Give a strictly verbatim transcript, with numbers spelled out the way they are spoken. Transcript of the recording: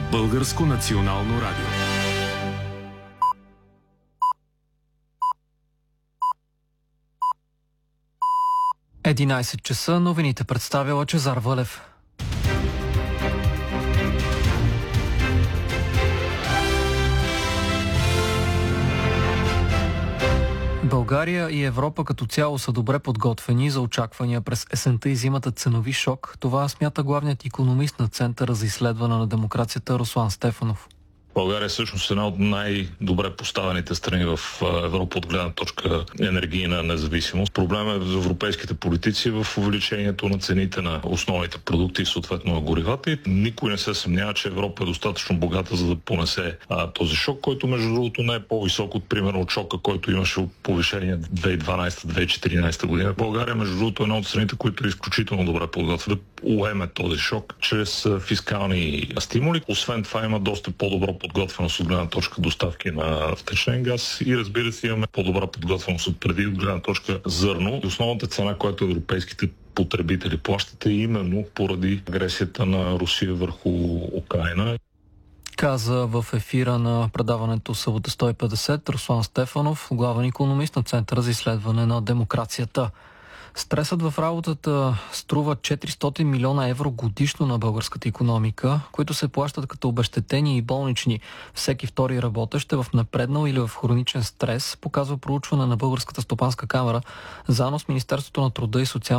Българско национално радио. единайсет часа, новините представя Лъчезар Вълев. България и Европа като цяло са добре подготвени за очаквания през есента и зимата ценови шок. Това смята главният икономист на Центъра за изследване на демокрацията Руслан Стефанов. България е всъщност една от най-добре поставените страни в Европа от гледна точка енергийна независимост. Проблемът е за европейските политици в увеличението на цените на основните продукти и съответно на горивата. И никой не се съмнява, че Европа е достатъчно богата, за да понесе а, този шок, който между другото не е по-висок от примерно от шока, който имаше от повишение две хиляди и дванайсета - две хиляди и четиринайсета година. България между другото е една от страните, които е изключително добре подготвена да уеме този шок чрез фискални стимули. Освен това има доста по-добро подготвеност от гледна точка доставки на втечнен газ и разбира се имаме по-добра подготвеност от преди от гледна точка зърно. Основната цена, която европейските потребители плащат е именно поради агресията на Русия върху Украйна. Каза в ефира на предаването Събота сто и петдесет Руслан Стефанов, главен икономист на Центъра за изследване на демокрацията. Стресът в работата струва четиристотин милиона евро годишно на българската икономика, които се плащат като обезщетени и болнични. Всеки втори работещ е в напреднал или в хроничен стрес, показва проучване на Българската стопанска камара, заедно с Министерството на труда и социалната